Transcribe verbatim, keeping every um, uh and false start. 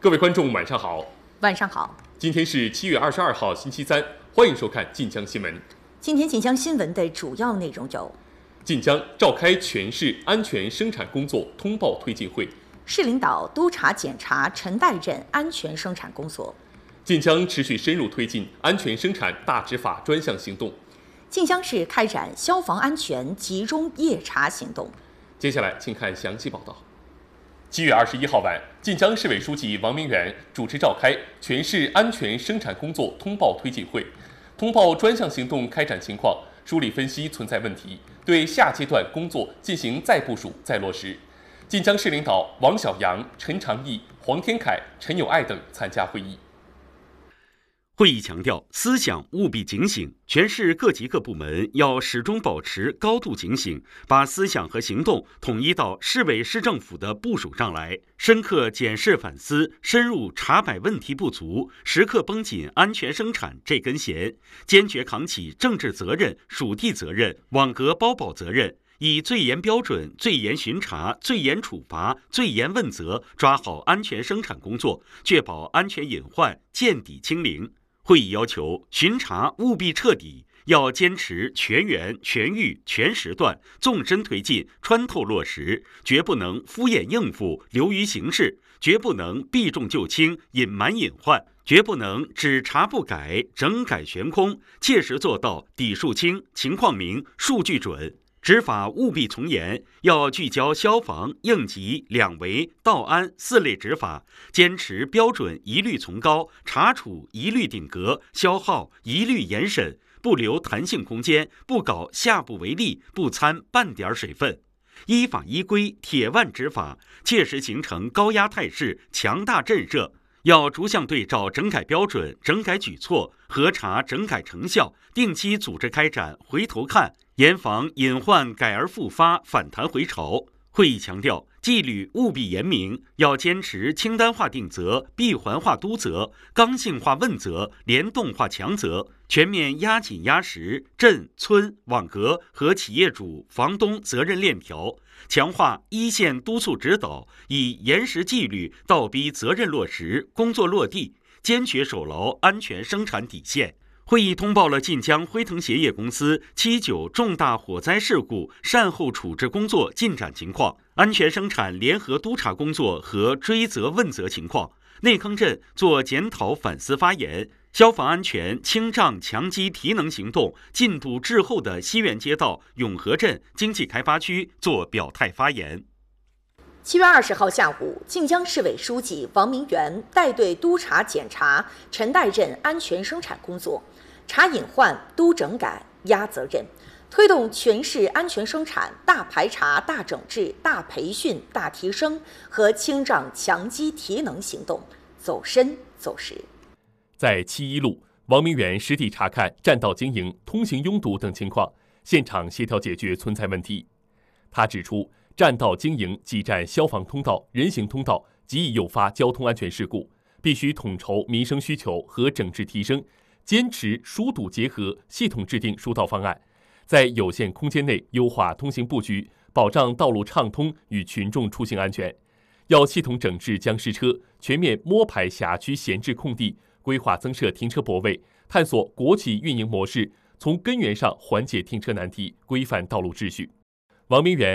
各位观众，晚上好。 晚上好。 今天是七月二十二号，星期三，欢迎收看晋江新闻。 今天晋江新闻的主要内容有： 晋江召开全市安全生产工作通报推进会， 市领导督查检查陈代镇安全生产工作； 晋江持续深入推进安全生产大执法专项行动； 晋江市开展消防安全集中夜查行动。 接下来，请看详细报道。七月二十一号晚，晋江市委书记王明远主持召开全市安全生产工作通报推进会，通报专项行动开展情况，梳理分析存在问题，对下阶段工作进行再部署、再落实。晋江市领导王晓阳、陈长义、黄天凯、陈友爱等参加会议。 会议强调，思想务必警醒，全市各级各部门要始终保持高度警醒，把思想和行动统一到市委市政府的部署上来，深刻检视反思，深入查摆问题不足，时刻绷紧安全生产这根弦，坚决扛起政治责任、属地责任、网格包保责任，以最严标准、最严巡查、最严处罚、最严问责，抓好安全生产工作，确保安全隐患见底清零。会议要求，巡查务必彻底，要坚持全员、全域、全时段纵深推进、穿透落实，绝不能敷衍应付、流于形式，绝不能避重就轻、隐瞒隐患，绝不能只查不改、整改悬空，切实做到底数清、情况明、数据准。执法务必从严，要聚焦消防、应急、两维、道安四类执法，坚持标准一律从高，查处一律顶格，消耗一律严审，不留弹性空间，不搞下不为例，不掺半点水分。依法依规，铁腕执法，切实形成高压态势，强大震慑。要逐项对照整改标准、整改举措，核查整改成效，定期组织开展回头看，严防隐患改而复发、反弹回潮。会议强调，纪律务必严明，要坚持清单化定责、闭环化督责、刚性化问责、联动化强责，全面压紧压实镇、村、网格和企业主、房东责任链条，强化一线督促指导，以严实纪律倒逼责任落实、工作落地，坚决守牢安全生产底线。会议通报了晋江辉腾鞋业公司七九重大火灾事故善后处置工作进展情况，安全生产联合督查工作和追责问责情况。内坑镇做检讨反思发言，消防安全清障强基提能行动进度滞后的西园街道、永和镇经济开发区做表态发言。 七月二十号下午，晋江市委书记王明远带队督查检查陈代镇安全生产工作，查隐患、督整改、压责任，推动全市安全生产大排查、大整治、大培训、大提升和清障强基提能行动走深走实。 在七一路，王明远实地查看占道经营、通行拥堵等情况，现场协调解决存在问题。他指出，占道经营挤占消防通道、人行通道，极易诱发交通安全事故，必须统筹民生需求和整治提升，坚持疏堵结合，系统制定疏导方案，在有限空间内优化通行布局，保障道路畅通与群众出行安全。要系统整治僵尸车，全面摸排辖区闲置空地，规划增设停车泊位，探索国企运营模式，从根源上缓解停车难题，规范道路秩序。王明远